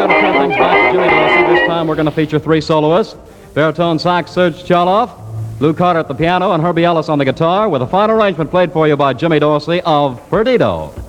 going to turn things back to Jimmy Dorsey. This time we're going to feature three soloists. Baritone sax Serge Charloff, Lou Carter at the piano, and Herbie Ellis on the guitar, with a fine arrangement played for you by Jimmy Dorsey of Perdido.